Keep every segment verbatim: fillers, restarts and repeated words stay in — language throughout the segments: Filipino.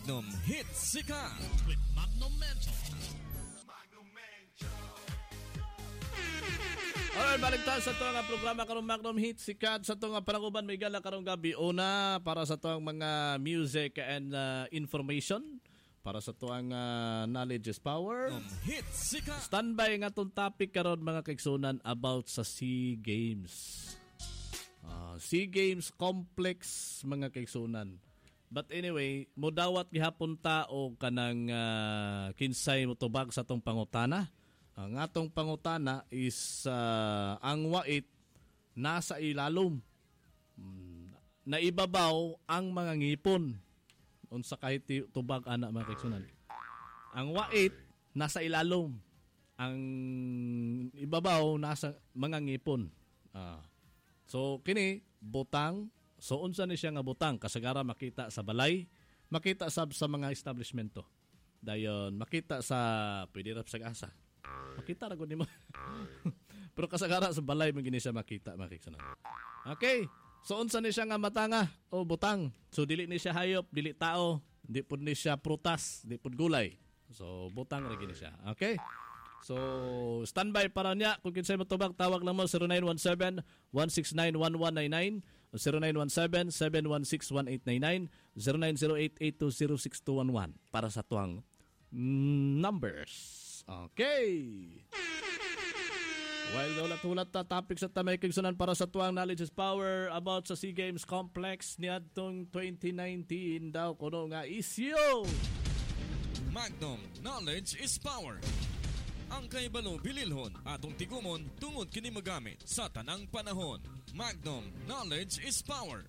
Magnum Hits Sikat with Magnum Mental. Alright, balik tayo sa ito nga programa karong Magnum Hits Sikat. Sa ito nga panaguban may gala karong gabi. Una, para sa ito mga music and uh, information. Para sa ito ang uh, knowledge is power. Hits Sikat. Standby nga itong topic karon mga kaigsunan about sa SEA Games. Uh, SEA Games complex mga kaigsunan. But anyway, mudawat gihapon ta o kanang uh, kinsay motubag sa itong pangutana. Ang atong pangutana is uh, ang wait nasa ilalom. Hmm, naibabaw ang mga ngipon. Unsa kahit tubag ana mga kaigsunan. Ang wait nasa ilalom. Ang ibabaw nasa mga ngipon. Ah. So kini butang. So unsa ni siya nga butang kasagara makita sa balay, makita sab sa mga establishmento. Dayon makita sa pwede rap sa asa. Makita ra gud nimo. Pero kasagara sa balay man gini siya makita makiksunan. Okay. So unsa ni siya nga matanga o butang? So dili ni siya hayop, dili tao, di pud ni siya prutas, di pud gulay. So butang ra gini siya. Okay? So standby para niya kung kinsay matubag tawag lang mo zero nine one seven, one six nine, one one nine nine, zero nine one seven, seven one six, one eight nine nine, zero nine zero eight, eight two zero six two one one para sa tuang numbers. Okay. Well, ulat-ulat ta topic sa tamay kigsunan para sa tuang knowledge is power about sa SEA Games complex niadtong twenty nineteen daw kuno nga isyu. Magnum Knowledge is Power. Ang kaibalo bililhon atong tigumon tungod kini magamit sa tanang panahon. Magnum Knowledge is Power.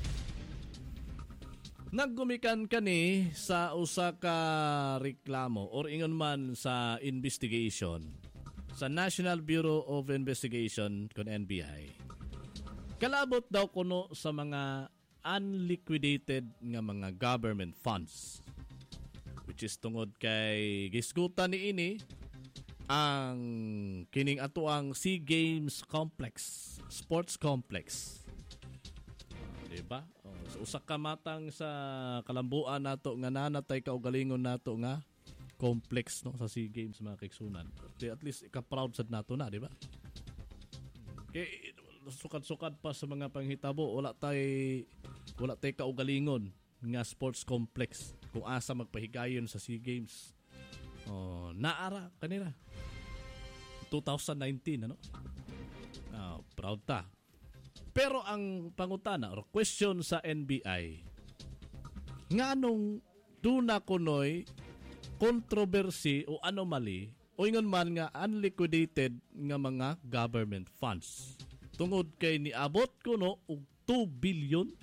Naggumikan kani sa usa ka reklamo or ingon man sa investigation sa National Bureau of Investigation kon N B I. Kalabot daw kuno sa mga unliquidated nga mga government funds, which is tungod kay gisgutan ni ini ang kining atoang SEA Games complex, sports complex. Diba? Oh, so usa ka matang sa kalambuan nato nga nanatay kaugalingon nato nga complex no sa SEA Games mga kaigsunan. At least ika-proud sad nato na, di ba? Kay sukad-sukad pa sa mga panghitabo, wala tay wala tay kaugalingon nga sports complex kung asa magpahigayon sa SEA Games. Oh, naara kanila. twenty nineteen ano? Oh, proud ta. Pero ang pangutana or question sa N B I, nganong duna kunoy controversy o anomaly o ingon man nga unliquidated nga mga government funds tungod kay niabot kuno og two billion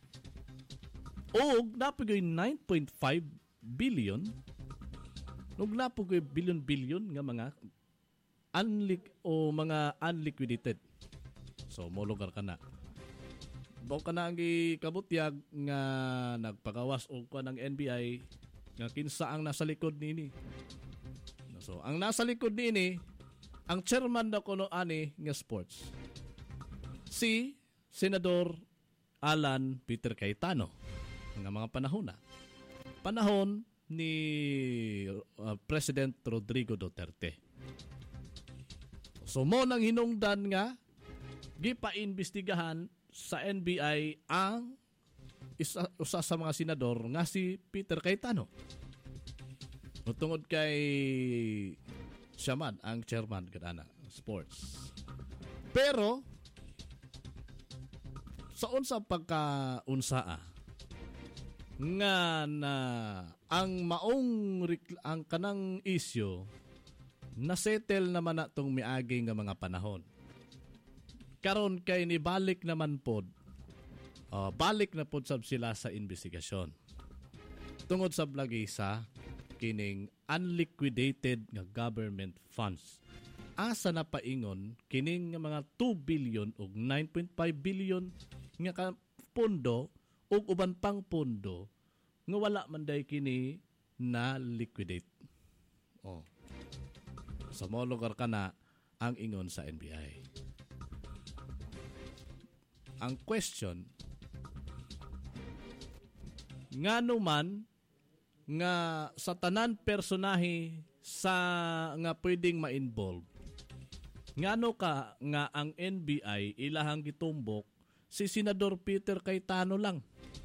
o napoy nine point five billion ug napoy billion billion nga mga unliq o mga unliquidated. So, mo lugar ka na. Bawa ka na ang kabutyag nga nagpagawas o ka ng N B I nga kinsa ang nasa likod nini. So, ang nasa likod nini, ang chairman na kuno ani nga sports. Si Senador Alan Peter Cayetano. Nga mga panahon na. Panahon ni uh, President Rodrigo Duterte. So, mo nang hinungdan nga gipa-imbestigahan sa N B I ang isa, usa sa mga senador nga si Peter Cayetano. Tungod kay siya man ang chairman kadana sports. Pero sa unsa pagkaunsaa nga na ang maong ang kanang issue na settle naman natong miagi nga mga panahon. Karon kay ni balik naman pod uh, balik na pod sab sila sa investigasyon tungod sa lagi sa kining unliquidated nga government funds. Asa na paingon kining nga mga two billion ug nine point five billion nga ka pondo ug uban pang pondo nga wala man day kini na liquidate. Oh. Sa mo lugar ka na ang ingon sa N B I. Ang question, ngano man nga sa tanan personahe sa nga pwedeng ma-involve. Ngano ka nga ang N B I ilahang gitumbok si Senador Peter Cayetano lang.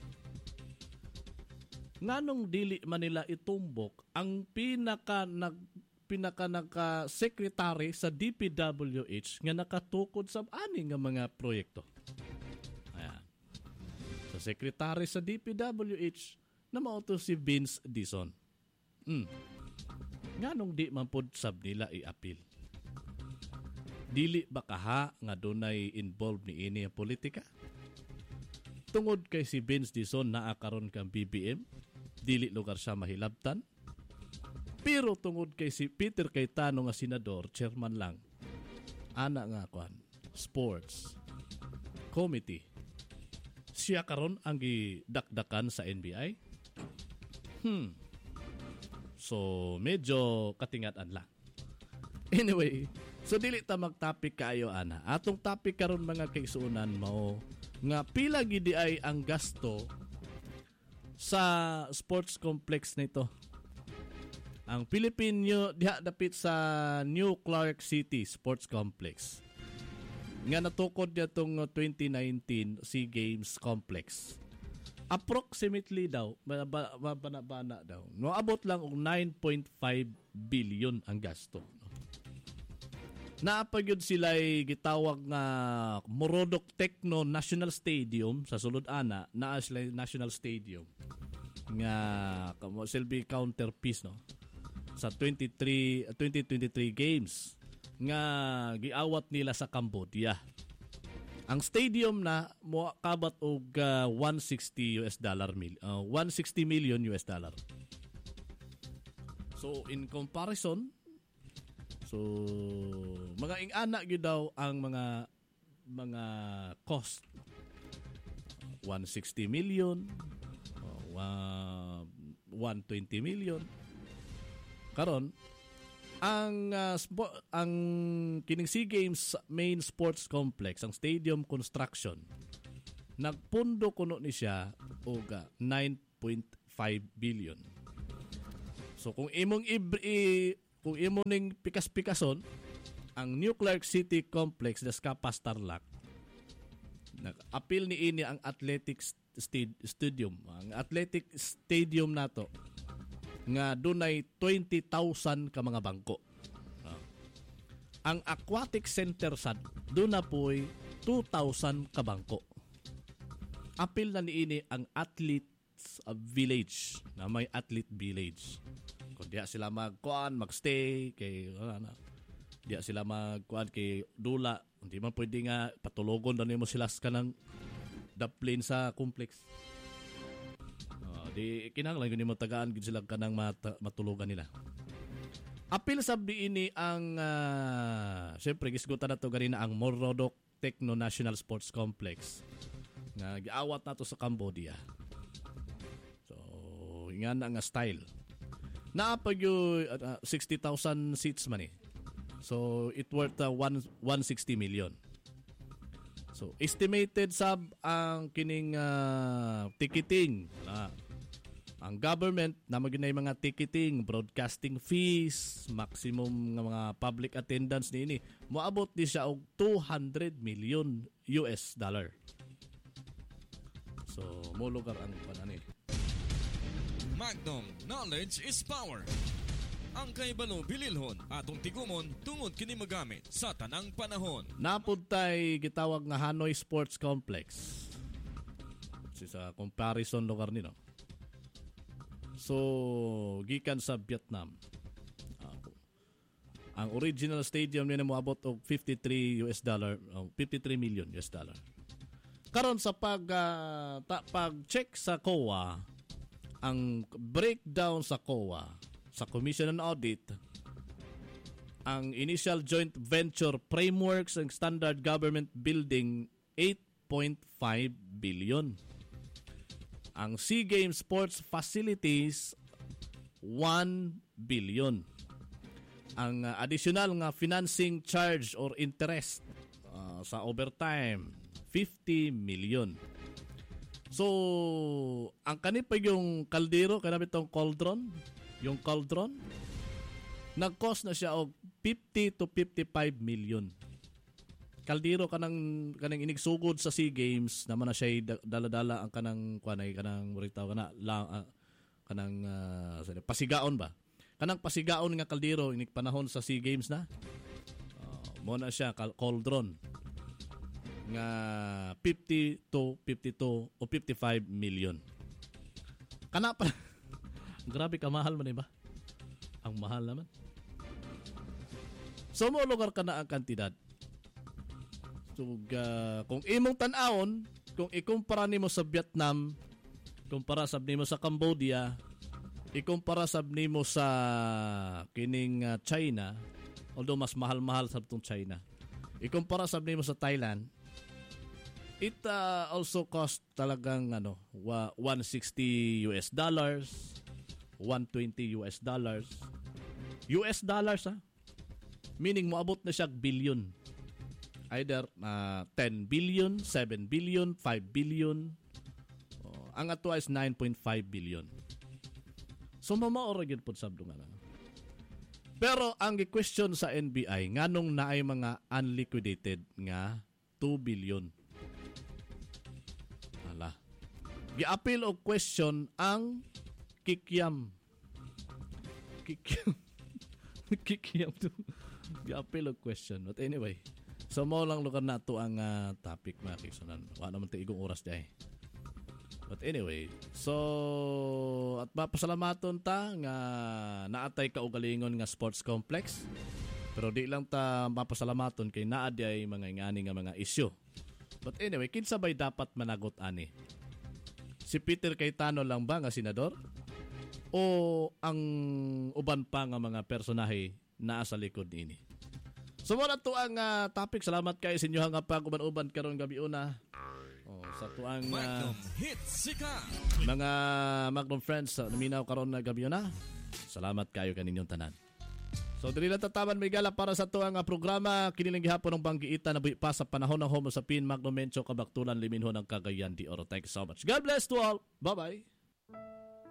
Nganong dili man nila itumbok ang pinaka nag pinaka naka secretary sa D P W H nga nakatukod sa ani nga mga proyekto. Ayan. Sa secretary sa D P W H na mao to si Vince Dizon. Hmm. Nganong di man pod sab nila i-appeal? Dili ba kaha nga dunay involved ni ini ang politika? Tungod kay si Vince Dizon naa karon kang B B M, dili lugar siya mahilabtan. Pero tungod kay si Peter Cayetano nga senador, chairman lang, ana nga kwan, sports committee. Siya karon ang gidakdakan sa N B I. Hmm. So, medyo katingatan lang. Anyway, so dili ta mag-topic kayo, ana. Atong topic karon mga kaigsuonan mao nga pila gid ay ang gasto sa sports complex nito. Ang Philippine New, diha dapit sa New Clark City Sports Complex. Nga natukod niya itong twenty nineteen SEA Games Complex. Approximately daw, mabana-bana daw, no, abot lang og nine point five billion ang gasto. Naapagyod sila'y gitawag nga Morodok Techno National Stadium sa sulod ana, naa sila National Stadium nga kamo silbi counterpiece no sa twenty-three twenty twenty-three games nga giawat nila sa Cambodia. Ang stadium na mo kabat og uh, one hundred sixty US dollar mil uh, one hundred sixty million U S dollar. So in comparison, so mga ing-ana gyud daw ang mga mga cost. one hundred sixty million, uh, one hundred twenty million. Karon ang uh, spo- ang kining SEA Games main sports complex, ang stadium construction, nagpundo kuno ni siya og uh, nine point five billion. So kung imong i- i- kung imong ning pikas-pikason ang New Clark City Complex das Kapas Tarlac, nag-appeal ni ini ang athletic st- stadium, ang athletic stadium nato nga dunay twenty thousand ka mga bangko. Uh, ang aquatic center sad duna poy two thousand ka bangko. Apil na niini ang athletes village na may athlete village. Kung diya sila magkuan, magstay kay ano, diya sila magkuan kay dula, hindi man pwede nga patulogon na nimo sila sa kanang daplin sa complex. Di kinahanglan gyud mo tagaan gid sila kanang mat- matulugan nila. Apil sabdi ini ang uh, syempre gisgutan nato ganina ang Morodok Techno National Sports Complex nga giawat nato sa Cambodia. So ingan nga style. Naa pa gyud uh, sixty thousand seats man eh. So it worth uh, one hundred sixty million. So estimated sab ang kining uh, ticketing na ang government na maginay mga ticketing, broadcasting fees, maximum nga mga public attendance niini, moabot di siya og two hundred million U S dollar. So, mo lugar ang panani. Magnum, knowledge is power. Ang kaibalo bililhon atong tigumon tungod kini magamit sa tanang panahon. Napud tay gitawag nga Hanoi Sports Complex. Sa comparison lugar nino. So, gikan sa Vietnam. Uh, ang original stadium niya moabot og fifty-three U S dollar, uh, fifty-three million U S dollar. Karon sa pag uh, ta, pag-check sa C O A, ang breakdown sa C O A sa Commission on Audit, ang initial joint venture frameworks and standard government building eight point five billion. Ang SEA Games Sports Facilities, one billion. Ang uh, additional nga financing charge or interest uh, sa overtime, fifty million. So, ang kanip pa yung kaldero, kanami itong cauldron, yung cauldron, nag-cost na siya og fifty to fifty-five million. Kaldero kanang kanang inigsugod sa SEA Games naman na siya dala-dala ang kanang kuanay kanang ritaw kana lang uh, kanang uh, pasigaon ba. Kanang pasigaon nga kaldero inig panahon sa SEA Games na. Uh, mo na siya cauldron nga fifty to fifty-two o fifty-five million. Kana pa grabe ka mahal man eh ba? Ang mahal naman. So mo lugar ka na ang kantidad. So uh, kung imong tan-awon, kung ikumpara nimo sa Vietnam, kumpara sab nimo sa Cambodia, ikumpara sab nimo sa kining uh, China, although mas mahal-mahal sa tong China. Ikumpara sab nimo sa Thailand, it uh, also cost talagang ano, one hundred sixty U S dollars, one hundred twenty U S dollars. U S dollars ha. Meaning moabot na siya billion. Either uh, ten billion, seven billion, five billion. Oh, ang ato is nine point five billion. So mamaora gyud pod sabdo nga. Pero ang gi-question sa N B I nganong naay mga unliquidated nga two billion. Hala. Gi-appeal og question ang Kikiam. Kikiam. Kikiam to. Gi-appeal og question. But anyway, so mo lang lugar na to ang uh, topic mga kiksunan. Wala naman tigong oras dyan. But anyway, so at mapasalamaton ta nga naatay kaugalingon nga sports complex. Pero di lang ta mapasalamaton kay naa di ay mga ingani nga mga isyu. But anyway, kinsa bay dapat managot ani? Si Peter Cayetano lang ba nga senador? O ang uban pa nga mga personahe naa sa likod ini? So mo na to ang uh, topic. Salamat kay sa inyo nga pag-uban-uban karon gabi una. Oh, sa to ang uh, Magnum Hits Sika. Mga Magnum friends sa uh, naminaw karon na gabi una. Salamat kayo kaninyong tanan. So dili lang tataman may gala para sa to ang uh, programa kinilang gihapon ng banggiita na pa sa panahon ng Homo Sapien Magnum Mencho Kabaktulan Liminho ng Cagayan de Oro. Thank you so much. God bless to all. Bye-bye.